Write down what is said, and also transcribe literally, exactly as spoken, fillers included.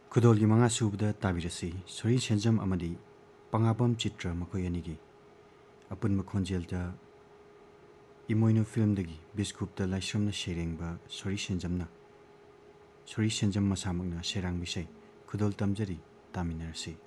खुदोल की मंगा सूबदा ताबिरसी सोरी सेंजम अमदी पंगाबम चित्र मखोय अनिगी अपुन मखोंजेलदा इमोइनो फिल्म दगी बिस्कुपता लाइश्रमना शेरेंगबा सोरी सेंजमना सोरी सेंजम मसामकना शेरांग बिसय खुदोल तमजरी तामिनरसी।